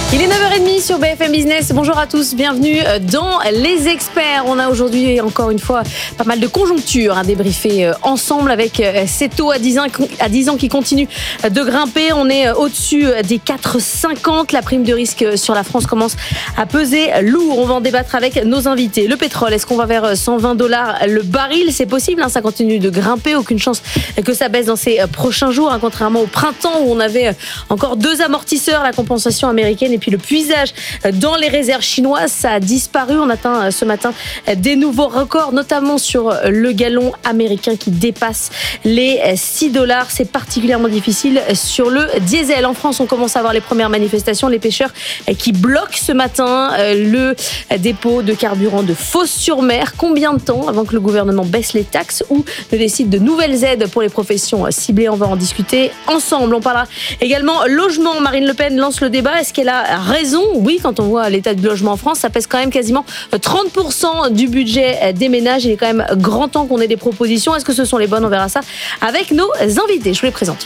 Il est 9h30 sur BFM Business. Bonjour à tous, bienvenue dans Les Experts. On a aujourd'hui encore une fois pas mal de conjonctures à débriefer ensemble avec ces taux à 10 ans qui continuent de grimper. On est au-dessus des 4,50. La prime de risque sur la France commence à peser lourd. On va en débattre avec nos invités. Le pétrole, est-ce qu'on va vers $120 le baril? C'est possible, ça continue de grimper. Aucune chance que ça baisse dans ces prochains jours, contrairement au printemps où on avait encore deux amortisseurs, la compensation américaine et puis le puisage dans les réserves chinoises. Ça a disparu. On atteint ce matin des nouveaux records, notamment sur le gallon américain qui dépasse les $6. C'est particulièrement difficile sur le diesel. En France, on commence à voir les premières manifestations. Les pêcheurs qui bloquent ce matin le dépôt de carburant de Fos-sur-Mer. Combien de temps avant que le gouvernement baisse les taxes ou ne décide de nouvelles aides pour les professions ciblées? On va en discuter ensemble. On parlera également logement. Marine Le Pen lance le débat. Est-ce qu'elle a raison? Oui, quand on voit l'état du logement en France, ça pèse quand même quasiment 30% du budget des ménages. Il est quand même grand temps qu'on ait des propositions. Est-ce que ce sont les bonnes? On verra ça avec nos invités. Je vous les présente.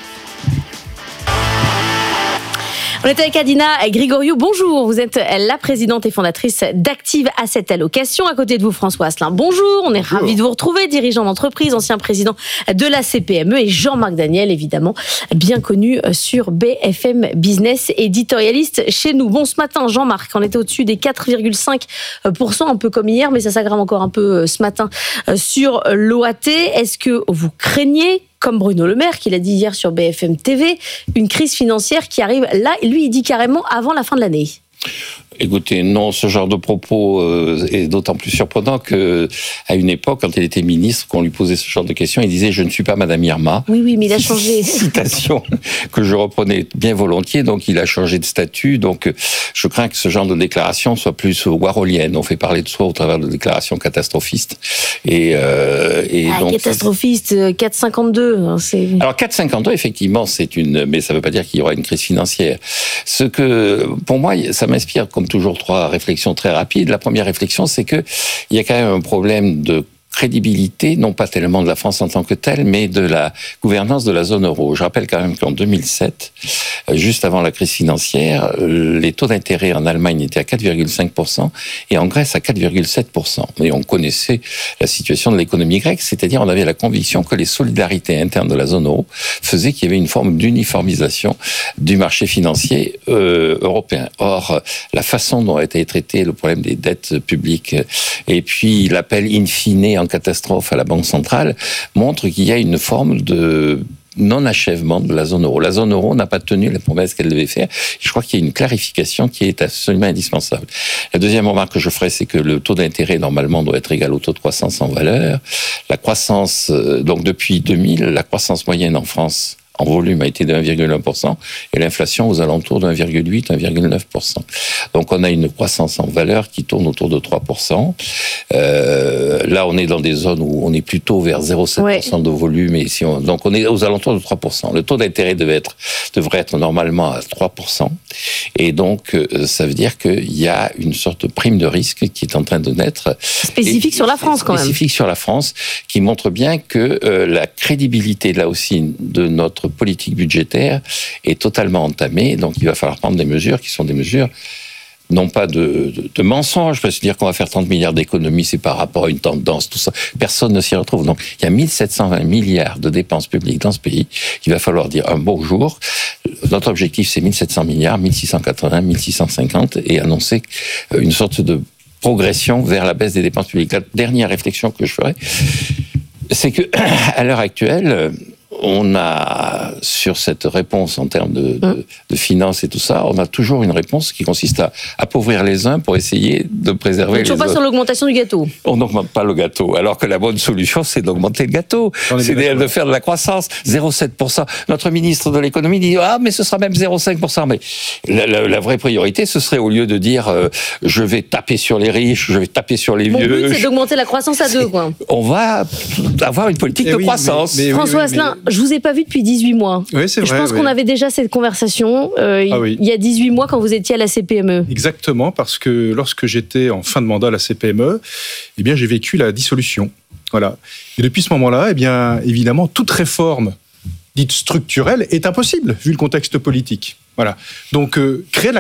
On est avec Adina Grigoriou. Bonjour, vous êtes la présidente et fondatrice d'Active Asset Allocation. À côté de vous, François Asselin. Bonjour, on est ravis de vous retrouver, dirigeant d'entreprise, ancien président de la CPME, et Jean-Marc Daniel, évidemment, bien connu sur BFM Business, éditorialiste chez nous. Bon, ce matin, Jean-Marc, on était au-dessus des 4,5%, un peu comme hier, mais ça s'aggrave encore un peu ce matin sur l'OAT. Est-ce que vous craignez, comme Bruno Le Maire, qui l'a dit hier sur BFM TV, une crise financière qui arrive là, et lui, il dit carrément avant la fin de l'année? Écoutez, non, ce genre de propos est d'autant plus surprenant qu'à une époque, quand il était ministre, qu'on lui posait ce genre de questions, il disait « Je ne suis pas Madame Irma ». Oui, mais il a changé. Citation que je reprenais bien volontiers, donc il a changé de statut. Donc je crains que ce genre de déclaration soit plus warholienne. On fait parler de soi au travers de déclarations catastrophistes. Donc, catastrophiste, 4,52. C'est... Alors 4,52, effectivement, mais ça ne veut pas dire qu'il y aura une crise financière. Pour moi, ça m'inspire comme toujours trois réflexions très rapides. La première réflexion, c'est que il y a quand même un problème de crédibilité, non pas tellement de la France en tant que telle, mais de la gouvernance de la zone euro. Je rappelle quand même qu'en 2007, juste avant la crise financière, les taux d'intérêt en Allemagne étaient à 4,5% et en Grèce à 4,7%. Et on connaissait la situation de l'économie grecque, c'est-à-dire on avait la conviction que les solidarités internes de la zone euro faisaient qu'il y avait une forme d'uniformisation du marché financier européen. Or, la façon dont a été traité le problème des dettes publiques et puis l'appel in fine en catastrophe à la Banque centrale montre qu'il y a une forme de non-achèvement de la zone euro. La zone euro n'a pas tenu la promesse qu'elle devait faire. Je crois qu'il y a une clarification qui est absolument indispensable. La deuxième remarque que je ferai, c'est que le taux d'intérêt, normalement, doit être égal au taux de croissance en valeur. La croissance, donc depuis 2000, la croissance moyenne en France, en volume, a été de 1,1% et l'inflation aux alentours de 1,8, 1,9%. Donc on a une croissance en valeur qui tourne autour de 3%. Là, on est dans des zones où on est plutôt vers 0,7% de volume. Donc on est aux alentours de 3%. Le taux d'intérêt devrait être normalement à 3%. Et donc, ça veut dire qu'il y a une sorte de prime de risque qui est en train de naître. Spécifique sur la France, quand même. Spécifique sur la France, qui montre bien que la crédibilité, là aussi, de notre politique budgétaire est totalement entamée. Donc, il va falloir prendre des mesures qui sont des mesures non pas de mensonges, parce que dire qu'on va faire 30 milliards d'économies, c'est par rapport à une tendance, tout ça. Personne ne s'y retrouve. Donc, il y a 1720 milliards de dépenses publiques dans ce pays. Il va falloir dire un beau jour. Notre objectif, c'est 1700 milliards, 1680, 1650, et annoncer une sorte de progression vers la baisse des dépenses publiques. La dernière réflexion que je ferai, c'est que, à l'heure actuelle, on a, sur cette réponse en termes de finances et tout ça, on a toujours une réponse qui consiste à appauvrir les uns pour essayer de préserver les autres. Toujours pas sur l'augmentation du gâteau. On n'augmente pas le gâteau, alors que la bonne solution, c'est d'augmenter le gâteau. C'est de faire de la croissance. 0,7%. Notre ministre de l'économie dit « Ah, mais ce sera même 0,5%. » Mais la vraie priorité, ce serait, au lieu de dire « Je vais taper sur les riches, je vais taper sur les vieux... » Mon but, c'est d'augmenter la croissance à 2, quoi. On va avoir une politique de croissance. François Asselin, je vous ai pas vu depuis 18 mois. Oui, c'est vrai. Je pense qu'on avait déjà cette conversation il y a 18 mois quand vous étiez à la CPME. Exactement, parce que lorsque j'étais en fin de mandat à la CPME, eh bien, j'ai vécu la dissolution. Voilà. Et depuis ce moment-là, eh bien, évidemment, toute réforme dite structurelle est impossible, vu le contexte politique. Voilà. Donc, créer de la